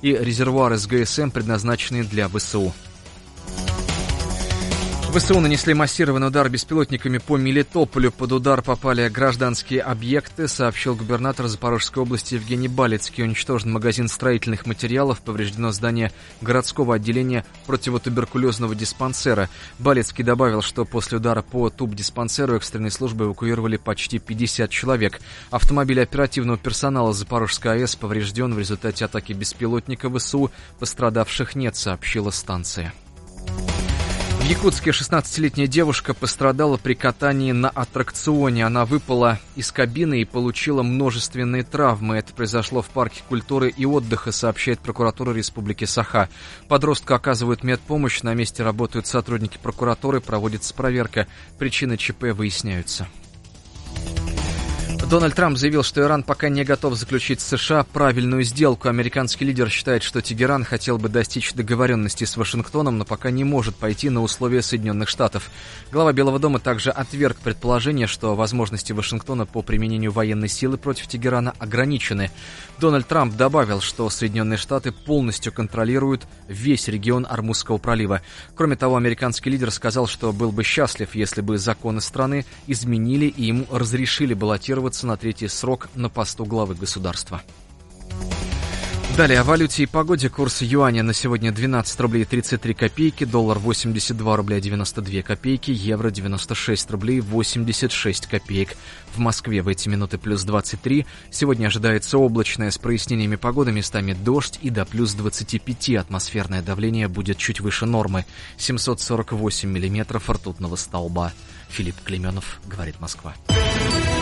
и резервуары с ГСМ, предназначенные для ВСУ. ВСУ нанесли массированный удар беспилотниками по Мелитополю. Под удар попали гражданские объекты, сообщил губернатор Запорожской области Евгений Балицкий. Уничтожен магазин строительных материалов, повреждено здание городского отделения противотуберкулезного диспансера. Балицкий добавил, что после удара по тубдиспансеру экстренной службы эвакуировали почти 50 человек. Автомобиль оперативного персонала Запорожской АЭС поврежден в результате атаки беспилотника ВСУ. Пострадавших нет, сообщила станция. В Якутске 16-летняя девушка пострадала при катании на аттракционе. Она выпала из кабины и получила множественные травмы. Это произошло в парке культуры и отдыха, сообщает прокуратура Республики Саха. Подростку оказывают медпомощь. На месте работают сотрудники прокуратуры, проводится проверка. Причины ЧП выясняются. Дональд Трамп заявил, что Иран пока не готов заключить с США правильную сделку. Американский лидер считает, что Тегеран хотел бы достичь договоренности с Вашингтоном, но пока не может пойти на условия Соединенных Штатов. Глава Белого дома также отверг предположение, что возможности Вашингтона по применению военной силы против Тегерана ограничены. Дональд Трамп добавил, что Соединенные Штаты полностью контролируют весь регион Ормузского пролива. Кроме того, американский лидер сказал, что был бы счастлив, если бы законы страны изменили и ему разрешили баллотироваться на третий срок на посту главы государства. Далее о валюте и погоде. Курс юаня на сегодня 12 рублей 33 копейки, доллар 82 рубля 92 копейки, евро 96 рублей 86 копеек. В Москве в эти минуты плюс 23. Сегодня ожидается облачное с прояснениями погоды, местами дождь и до плюс 25. Атмосферное давление будет чуть выше нормы. 748 миллиметров ртутного столба. Филипп Клейменов, говорит Москва.